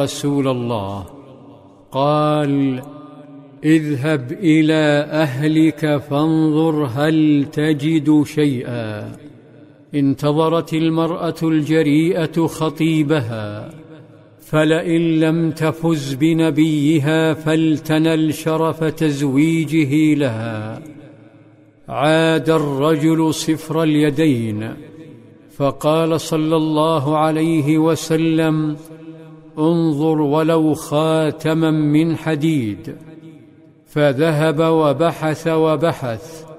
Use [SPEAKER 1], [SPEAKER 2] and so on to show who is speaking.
[SPEAKER 1] رسول الله. قال: اذهب إلى أهلك فانظر هل تجد شيئا. انتظرت المرأة الجريئة خطيبها، فلئن لم تفز بنبيها فلتنل شرف تزويجه لها. عاد الرجل صفر اليدين، فقال صلى الله عليه وسلم: انظر ولو خاتما من حديد. فذهب وبحث وبحث